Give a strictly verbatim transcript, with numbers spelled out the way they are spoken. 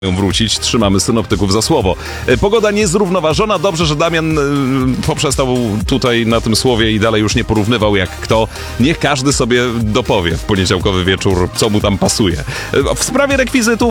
wrócić. Trzymamy synoptyków za słowo. Pogoda niezrównoważona. Dobrze, że Damian y, poprzestał tutaj na tym słowie i dalej już nie porównywał jak kto. Niech każdy sobie dopowie w poniedziałkowy wieczór, co mu tam pasuje. W sprawie rekwizytów